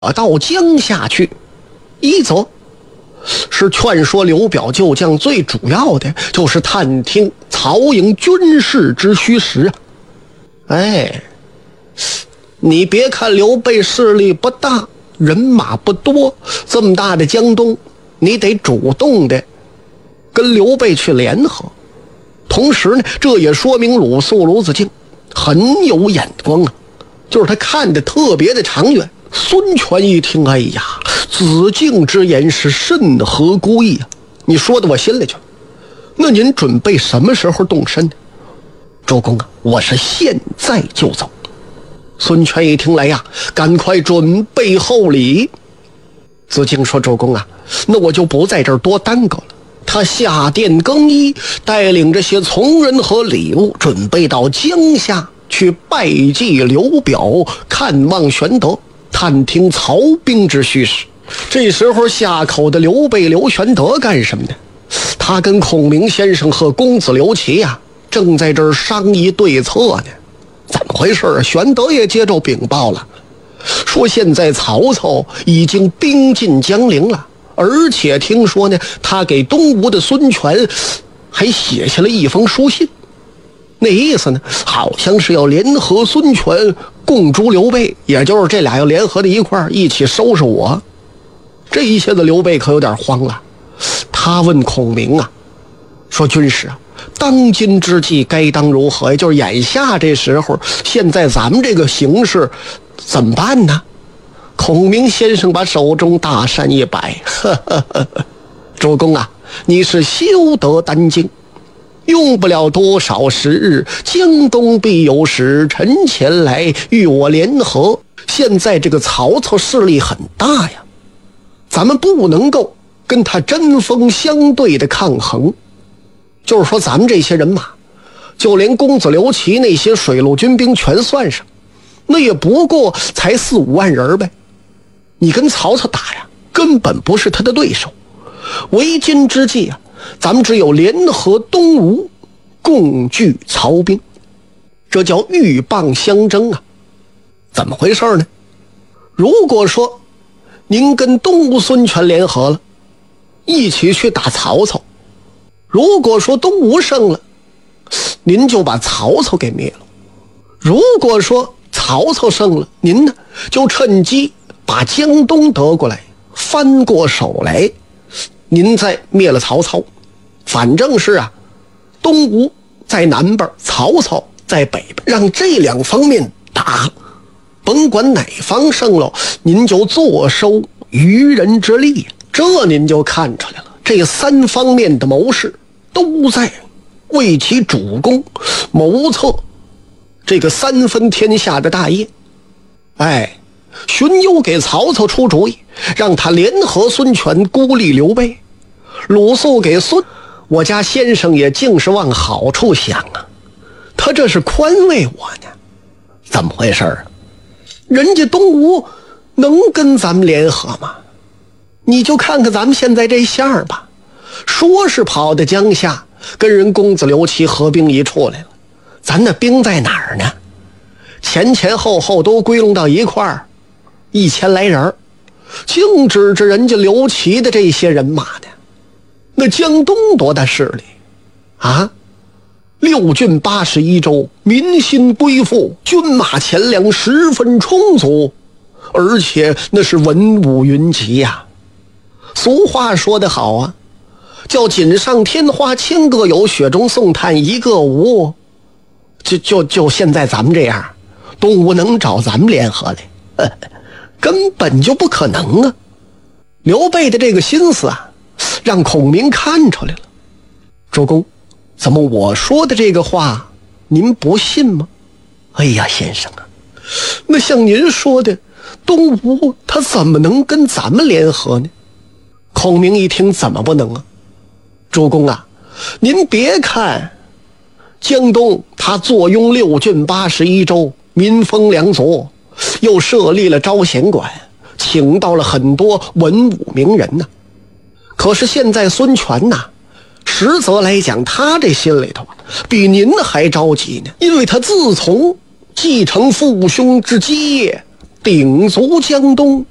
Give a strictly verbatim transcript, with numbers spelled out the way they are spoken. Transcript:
到江夏去，一则是劝说刘表救将，最主要的就是探听曹营军事之虚实啊。哎，你别看刘备势力不大，人马不多，这么大的江东，你得主动的跟刘备去联合。同时呢，这也说明鲁肃鲁子敬很有眼光啊，就是他看得特别的长远。孙权一听，哎呀，子敬之言是甚合乎意啊！你说的我心里去了。那您准备什么时候动身呢？周公啊，我是现在就走。孙权一听来呀，赶快准备厚礼。子敬说：周公啊，那我就不在这儿多耽搁了。他下殿更衣，带领这些从人和礼物，准备到江夏去拜祭刘表，看望玄德，探听曹兵之虚实。这时候下口的刘备刘玄德干什么呢？他跟孔明先生和公子刘琦呀、啊，正在这儿商议对策呢。怎么回事？玄德也接着禀报了，说现在曹操已经兵进江陵了，而且听说呢，他给东吴的孙权还写下了一封书信。那意思呢，好像是要联合孙权共诛刘备，也就是这俩要联合在一块儿一起收拾我。这一下子刘备可有点慌了，他问孔明啊，说军师啊，当今之计该当如何？也就是眼下这时候，现在咱们这个形势怎么办呢？孔明先生把手中大扇一摆，呵呵呵呵，周公啊，你是休得担惊，用不了多少时日，江东必有使臣前来与我联合。现在这个曹操势力很大呀，咱们不能够跟他针锋相对的抗衡。就是说咱们这些人马，就连公子刘琦那些水陆军兵全算上，那也不过才四五万人呗。你跟曹操打呀，根本不是他的对手。为今之计啊，咱们只有联合东吴，共拒曹兵，这叫鹬蚌相争啊。怎么回事呢？如果说您跟东吴孙权联合了，一起去打曹操，如果说东吴胜了，您就把曹操给灭了；如果说曹操胜了，您呢就趁机把江东得过来，翻过手来，您再灭了曹操。反正是啊，东吴在南边，曹操在北边，让这两方面打，甭管哪方胜了，您就坐收渔人之利。这您就看出来了，这三方面的谋士都在为其主公谋策这个三分天下的大业。哎，荀攸给曹操出主意，让他联合孙权孤立刘备。鲁肃给孙，我家先生也竟是往好处想啊，他这是宽慰我呢。怎么回事啊？人家东吴能跟咱们联合吗？你就看看咱们现在这相吧，说是跑到江夏跟人公子刘琦合兵一处来了，咱那兵在哪儿呢？前前后后都归拢到一块儿，一千来人，净指着人家刘琦的这些人马呢。那江东多大势力啊？六郡八十一州，民心归附，军马钱粮十分充足，而且那是文武云集呀、啊。俗话说得好啊，叫锦上添花千个有，雪中送炭一个无。就就就现在咱们这样，东吴能找咱们联合来、呃、根本就不可能啊。刘备的这个心思啊，让孔明看出来了。周公，怎么我说的这个话您不信吗？哎呀，先生啊，那像您说的，东吴他怎么能跟咱们联合呢？孔明一听，怎么不能啊？周公啊，您别看江东他坐拥六郡八十一州，民丰粮足，又设立了招贤馆，请到了很多文武名人呢、啊。可是现在孙权呐、啊，实则来讲，他这心里头比您还着急呢，因为他自从继承父兄之基业，鼎足江东，